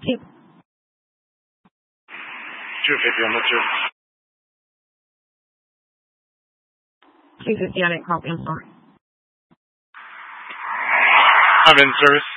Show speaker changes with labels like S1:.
S1: Two.
S2: 250 on the two.
S1: 250, I didn't call in, sorry.
S2: I'm in service.